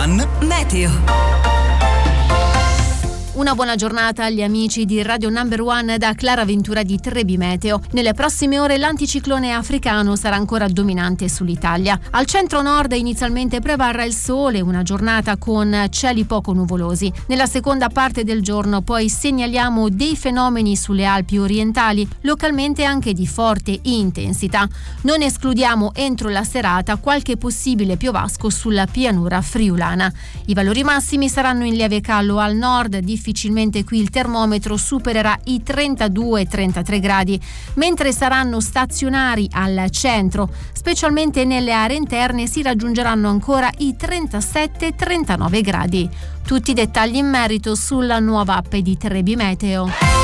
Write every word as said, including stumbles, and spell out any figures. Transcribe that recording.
One Meteo. Una buona giornata agli amici di Radio Number One da Clara Ventura di Trebi Meteo. Nelle prossime ore l'anticiclone africano sarà ancora dominante sull'Italia. Al centro-nord inizialmente prevarrà il sole, una giornata con cieli poco nuvolosi. Nella seconda parte del giorno poi segnaliamo dei fenomeni sulle Alpi orientali, localmente anche di forte intensità. Non escludiamo entro la serata qualche possibile piovasco sulla pianura friulana. I valori massimi saranno in lieve calo al nord, difficilmente qui il termometro supererà i trentadue trentatré gradi, mentre saranno stazionari al centro, specialmente nelle aree interne si raggiungeranno ancora i trentasette trentanove gradi. Tutti i dettagli in merito sulla nuova app di Trebi Meteo.